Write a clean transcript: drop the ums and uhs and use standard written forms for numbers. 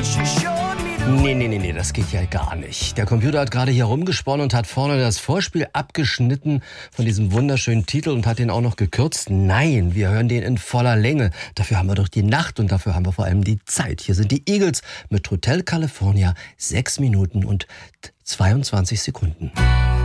Nee, das geht ja gar nicht. Der Computer hat gerade hier rumgesponnen und hat vorne das Vorspiel abgeschnitten von diesem wunderschönen Titel und hat den auch noch gekürzt. Nein, wir hören den in voller Länge. Dafür haben wir doch die Nacht und dafür haben wir vor allem die Zeit. Hier sind die Eagles mit Hotel California, 6 Minuten und 22 Sekunden.